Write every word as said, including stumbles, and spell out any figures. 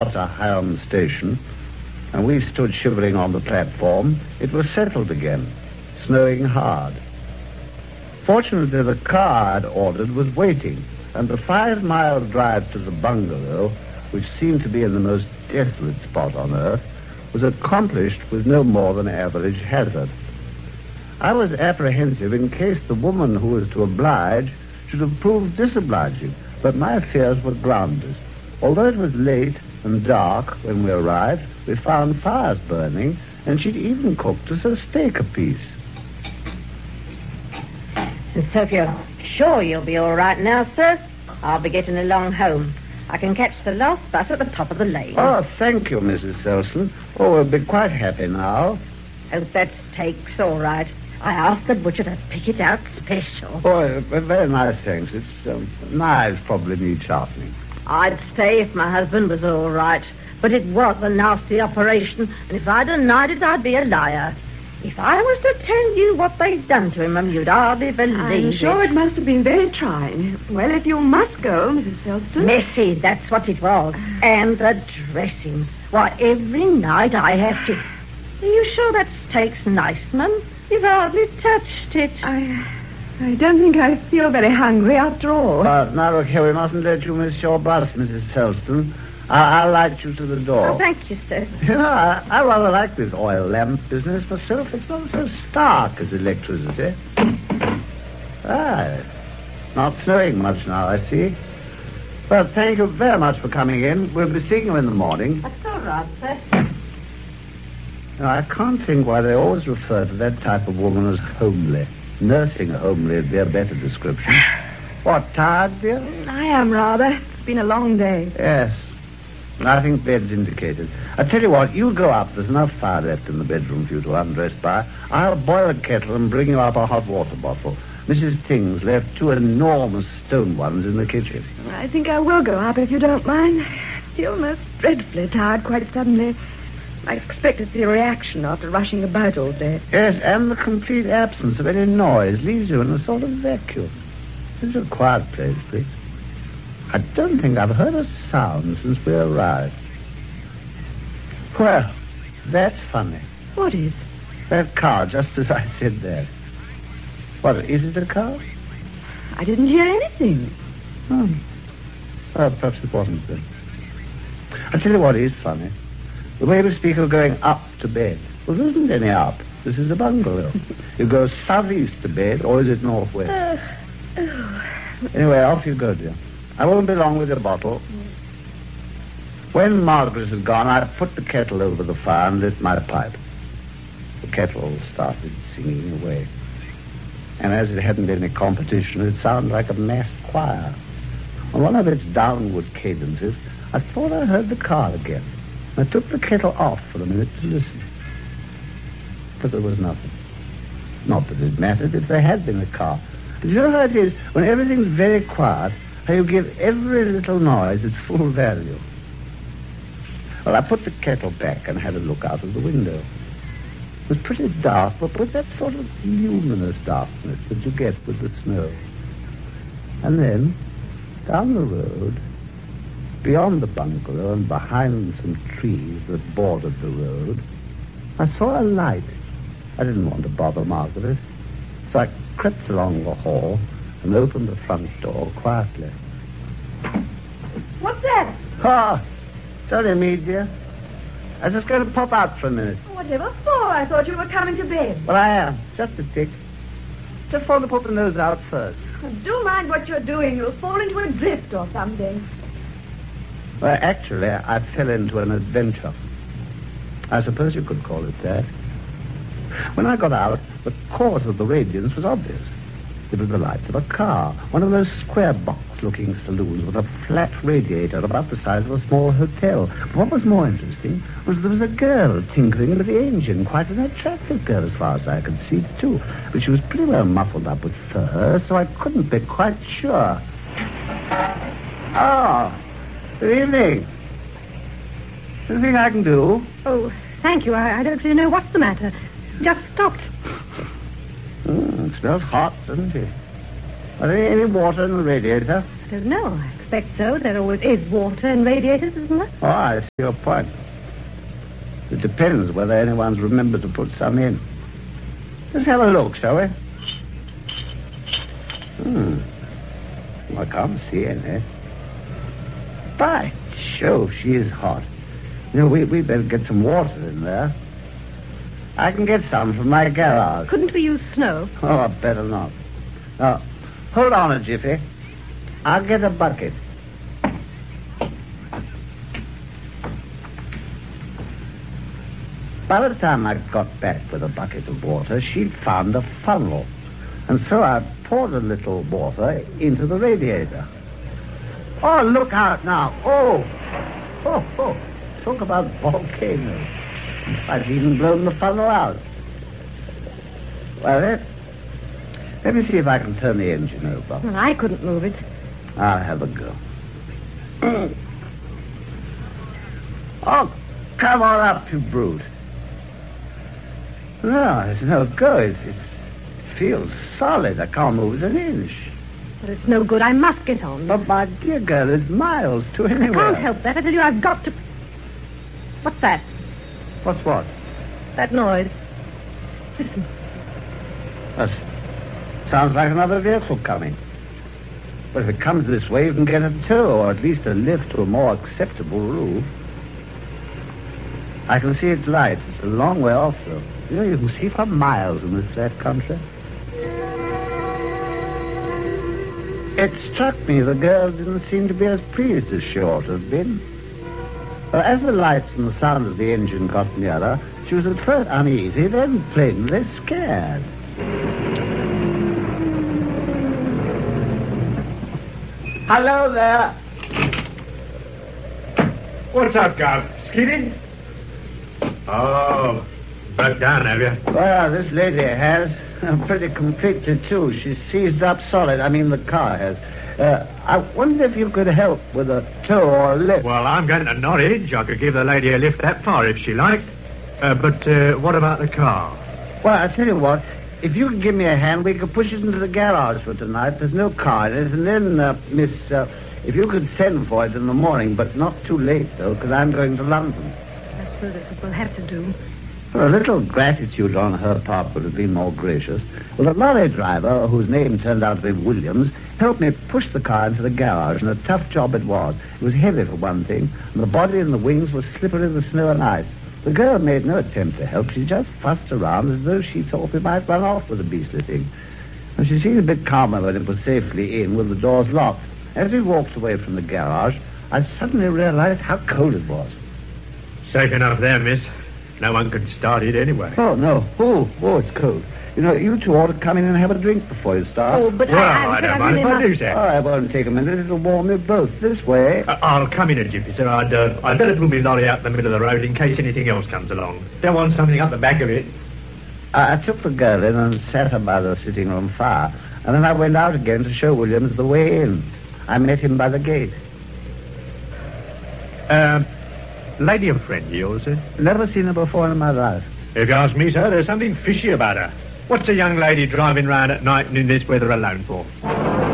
to Higham Station, and we stood shivering on the platform, it was settled again, snowing hard. Fortunately, the car I'd ordered was waiting, and the five-mile drive to the bungalow, which seemed to be in the most desolate spot on earth, was accomplished with no more than average hazard. I was apprehensive in case the woman who was to oblige should have proved disobliging, but my fears were groundless. Although it was late and dark when we arrived, we found fires burning, and she'd even cooked us a steak apiece. And so if you're sure you'll be all right now, sir, I'll be getting along home. I can catch the last bus at the top of the lane. Oh, thank you, Missus Selson. Oh, we'll be quite happy now. Hope that steak's all right. I asked the butcher to pick it out special. Oh, very nice, thanks. It's um, knives probably need sharpening. I'd stay if my husband was all right, but it was a nasty operation, and if I denied it, I'd be a liar. If I was to tell you what they'd done to him, you'd hardly believe I'm it. sure it must have been very trying. Well, if you must go, Missus Selston. Messy, that's what it was. And the dressings. Why, every night I have to... Are you sure that steak's nice, Mum? You've hardly touched it. I... I don't think I feel very hungry after all. Uh, now, look here, we mustn't let you miss your bus, Missus Selston. I- I'll light you to the door. Oh, thank you, sir. You know, I, I rather like this oil lamp business myself. It's not so stark as electricity. Ah, not snowing much now, I see. Well, thank you very much for coming in. We'll be seeing you in the morning. That's all right, sir. Now, I can't think why they always refer to that type of woman as homely. Nursing homely would be a better description. What, tired, dear? I am rather. It's been a long day. Yes. I think bed's indicated. I tell you what, you go up. There's enough fire left in the bedroom for you to undress by. I'll boil a kettle and bring you up a hot water bottle. Missus Tings left two enormous stone ones in the kitchen. I think I will go up if you don't mind. I feel most dreadfully tired quite suddenly. I expected to see a reaction after rushing about all day. Yes, and the complete absence of any noise leaves you in a sort of vacuum. This is a quiet place, please. I don't think I've heard a sound since we arrived. Well, that's funny. What is? That car, just as I said that. What, is it a car? I didn't hear anything. Oh. Well, perhaps it wasn't then. I'll tell you what is funny. The way we speak of going up to bed. Well, there isn't any up. This is a bungalow. You go southeast to bed, or is it northwest? Uh, oh. Anyway, off you go, dear. I won't be long with your bottle. When Margaret had gone, I put the kettle over the fire and lit my pipe. The kettle started singing away. And as it hadn't any competition, it sounded like a massed choir. On one of its downward cadences, I thought I heard the car again. I took the kettle off for a minute to listen. But there was nothing. Not that it mattered if there had been a car. But you know how it is, when everything's very quiet, how you give every little noise its full value. Well, I put the kettle back and had a look out of the window. It was pretty dark, but with that sort of luminous darkness that you get with the snow. And then, down the road, beyond the bungalow and behind some trees that bordered the road, I saw a light. I didn't want to bother Margaret, so I crept along the hall and opened the front door quietly. What's that? Ah, it's only me, dear. I was just going to pop out for a minute. Whatever for? I thought you were coming to bed. Well, I am. Just a tick. Just want to put the nose out first. Do mind what you're doing. You'll fall into a drift or something. Well, actually, I fell into an adventure. I suppose you could call it that. When I got out, the cause of the radiance was obvious. It was the light of a car, one of those square box-looking saloons with a flat radiator about the size of a small hotel. But what was more interesting was there was a girl tinkering with the engine, quite an attractive girl as far as I could see, too. But she was pretty well muffled up with fur, so I couldn't be quite sure. Oh, good evening. Anything I can do? Oh, thank you. I, I don't really know what's the matter. Just stopped. Mm, it smells hot, doesn't it? Are there any water in the radiator? I don't know. I suspect so. There always is water in radiators, isn't there? Oh, I see your point. It depends whether anyone's remembered to put some in. Let's have a look, shall we? Hmm. Well, I can't see any. By Jove, she is hot. You know, we, we better get some water in there. I can get some from my garage. Couldn't we use snow? Oh, better not. Now, hold on a jiffy. I'll get a bucket. By the time I got back with a bucket of water, she'd found a funnel. And so I poured a little water into the radiator. Oh, look out now. Oh, oh, oh. Talk about volcanoes. I've even blown the funnel out. Well, let, let me see if I can turn the engine over. Well, I couldn't move it. I'll have a go. Oh, come on up, you brute. No, it's no go. It, it feels solid. I can't move it an inch. But it's no good. I must get on. But, my dear girl, it's miles to anywhere. I can't help that. I tell you, I've got to... What's that? What's what? That noise. Listen. That sounds like another vehicle coming. But if it comes this way, you can get a tow, or at least a lift to a more acceptable roof. I can see its lights. It's a long way off, though. You know, you can see for miles in this flat country. It struck me the girl didn't seem to be as pleased as she ought to have been. Well, as the lights and the sound of the engine got nearer, she was at first uneasy, then plainly scared. Hello there. What's up, Gov? Skidding? Oh, broke down, have you? Well, this lady has. Pretty completely, too. She's seized up solid. I mean, the car has. Uh, I wonder if you could help with a tow or a lift. Well, I'm going to Norwich. I could give the lady a lift that far if she liked. Uh, but uh, what about the car? Well, I tell you what. If you could give me a hand, we could push it into the garage for tonight. There's no car in it. And then, uh, Miss, uh, if you could send for it in the morning, but not too late, though, because I'm going to London. I suppose that's what we'll have to do. Well, a little gratitude on her part would have been more gracious. Well, the lorry driver, whose name turned out to be Williams, helped me push the car into the garage, and a tough job it was. It was heavy, for one thing, and the body and the wings were slippery with snow and ice. The girl made no attempt to help. She just fussed around as though she thought we might run off with the beastly thing. And she seemed a bit calmer when it was safely in with the doors locked. As we walked away from the garage, I suddenly realized how cold it was. Safe enough there, miss. No one could start it anyway. Oh, no. Oh, oh, it's cold. You know, you two ought to come in and have a drink before you start. Oh, but Well, I, I don't I mind really if I must... do, sir. Oh, it won't take a minute. It'll warm you both. This way. Uh, I'll come in a jiffy, sir. I'd, uh, I'd better pull my lorry out in the middle of the road in case anything else comes along. Don't want something up the back of it. I, I took the girl in and sat her by the sitting room fire. And then I went out again to show Williams the way in. I met him by the gate. Um, lady and friend of yours, sir? Never seen her before in my life. If you ask me, sir, there's something fishy about her. What's a young lady driving round at night and in this weather alone for?